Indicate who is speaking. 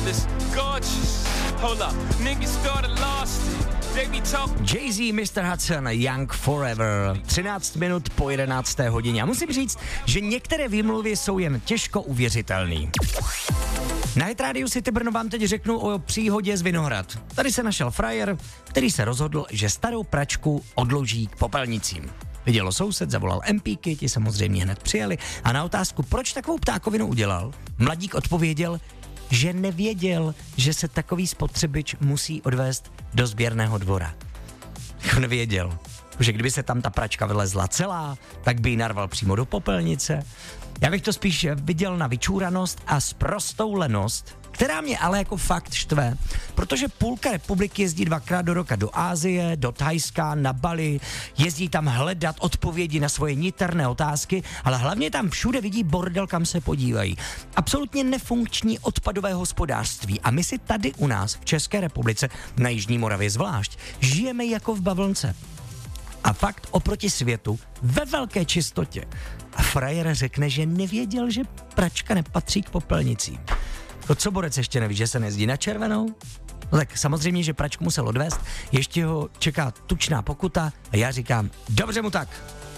Speaker 1: flawless, gorgeous. Hold up, niggas started lost it.
Speaker 2: Jay-Z, Mr. Hudson, Young Forever. 13 minut po 11. hodině. A musím říct, že některé výmluvy jsou jen těžko uvěřitelný. Na Hit Radio City Brno vám teď řeknu o příhodě z Vinohrad. Tady se našel frajer, který se rozhodl, že starou pračku odloží k popelnicím. Vidělo soused, zavolal MPky, ti samozřejmě hned přijeli a na otázku, proč takovou ptákovinu udělal, mladík odpověděl, že nevěděl, že se takový spotřebič musí odvést do sběrného dvora. Nevěděl, že kdyby se tam ta pračka vylezla celá, tak by ji narval přímo do popelnice. Já bych to spíš viděl na vyčúranost a sprostou lenost, která mě ale jako fakt štve, protože půlka republiky jezdí 2krát do roka do Asie, do Thajska, na Bali, jezdí tam hledat odpovědi na svoje niterné otázky, ale hlavně tam všude vidí bordel, kam se podívají. Absolutně nefunkční odpadové hospodářství a my si tady u nás v České republice, na Jižní Moravě zvlášť, žijeme jako v bavlnce. A fakt oproti světu ve velké čistotě. A frajer řekne, že nevěděl, že pračka nepatří k popelnicím. To co borec ještě neví, že se nejezdí na červenou? No tak samozřejmě, že pračku musel odvést, ještě ho čeká tučná pokuta a já říkám, dobře mu tak.